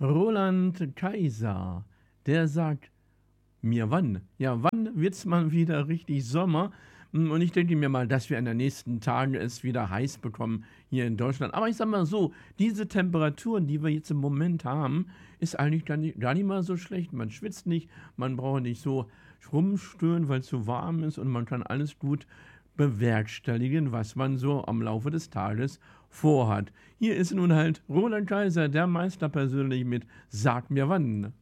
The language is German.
Roland Kaiser, der sagt mir wann? Ja, wann wird's mal wieder richtig Sommer? Und ich denke mir mal, dass wir in den nächsten Tagen es wieder heiß bekommen hier in Deutschland. Aber ich sag mal so, diese Temperaturen, die wir jetzt im Moment haben, ist eigentlich gar nicht mal so schlecht. Man schwitzt nicht, man braucht nicht so rumstören, weil es so warm ist und man kann alles gut bewerkstelligen, was man so am Laufe des Tages vorhat. Hier ist nun halt Roland Kaiser, der Meister persönlich mit Sag mir wann.